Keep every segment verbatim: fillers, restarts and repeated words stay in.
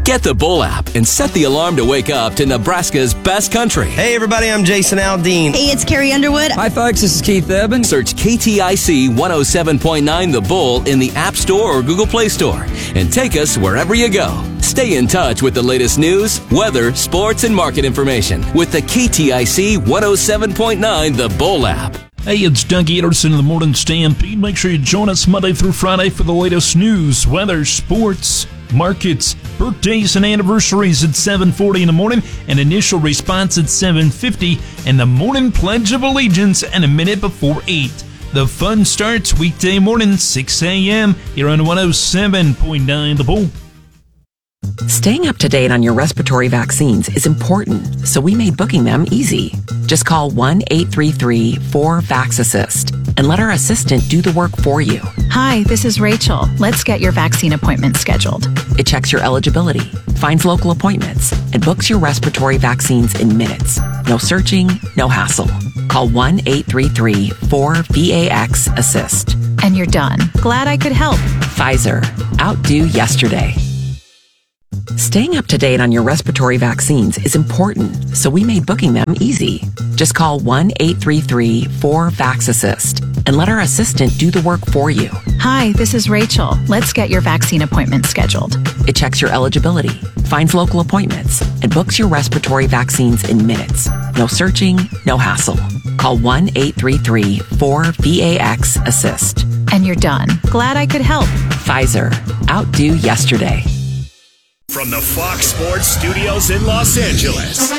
Get the Bull app and set the alarm to wake up to Nebraska's best country. Hey, everybody, I'm Jason Aldean. Hey, it's Carrie Underwood. Hi, folks, this is Keith Eben. Search K T I C one oh seven point nine The Bull in the App Store or Google Play Store and take us wherever you go. Stay in touch with the latest news, weather, sports, and market information with the K T I C one oh seven point nine The Bull app. Hey, it's Doug Anderson of the Morning Stampede. Make sure you join us Monday through Friday for the latest news, weather, sports, markets, birthdays, and anniversaries at seven forty in the morning, and initial response at seven fifty, and the morning Pledge of Allegiance and a minute before eight. The fun starts weekday morning, six a.m. here on one oh seven point nine The Bull. Staying up to date on your respiratory vaccines is important, so we made booking them easy. Just call one eight three three four VAX-ASSIST and let our assistant do the work for you. Hi, this is Rachel. Let's get your vaccine appointment scheduled. It checks your eligibility, finds local appointments, and books your respiratory vaccines in minutes. No searching, no hassle. Call one eight three three four VAX-ASSIST. And you're done. Glad I could help. Pfizer. Outdo yesterday. Staying up to date on your respiratory vaccines is important, so we made booking them easy. Just call one eight three three four VAX-ASSIST and let our assistant do the work for you. Hi, this is Rachel. Let's get your vaccine appointment scheduled. It checks your eligibility, finds local appointments, and books your respiratory vaccines in minutes. No searching, no hassle. Call one eight three three four VAX-ASSIST. And you're done. Glad I could help. Pfizer. Outdo yesterday. From the Fox Sports Studios in Los Angeles,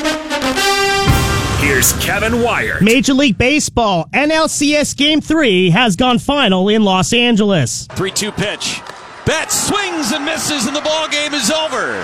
here's Kevin Wyatt. Major League Baseball, N L C S Game three has gone final in Los Angeles. three two pitch. Betts swings and misses, and the ball game is over.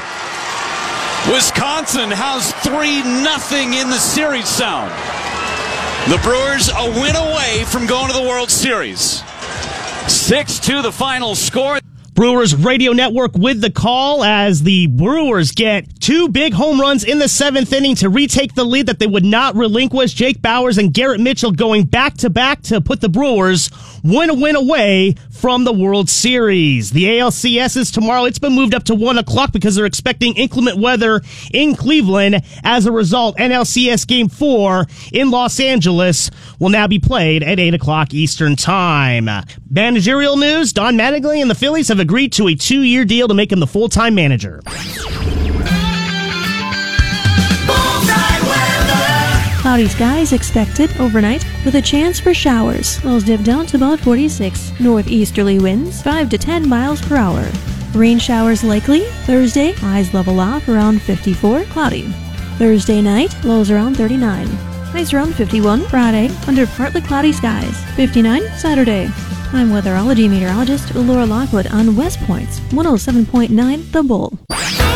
Wisconsin has three nothing in the series sound. The Brewers a win away from going to the World Series. six two the final score. Brewers Radio Network with the call as the Brewers get two big home runs in the seventh inning to retake the lead that they would not relinquish. Jake Bauers and Garrett Mitchell going back-to-back to put the Brewers one win away from the World Series. The A L C S is tomorrow. It's been moved up to one o'clock because they're expecting inclement weather in Cleveland. As a result, N L C S Game four in Los Angeles will now be played at eight o'clock Eastern Time. Managerial news, Don Mattingly and the Phillies have agreed to a two-year deal to make him the full-time manager. Cloudy skies expected overnight with a chance for showers. Lows dip down to about forty-six. Northeasterly winds five to ten miles per hour. Rain showers likely. Thursday, highs level off around fifty-four. Cloudy. Thursday night, lows around thirty-nine. Highs around fifty-one. Friday, under partly cloudy skies. fifty-nine Saturday. I'm weatherology meteorologist Laura Lockwood on West Point's one oh seven point nine The Bull.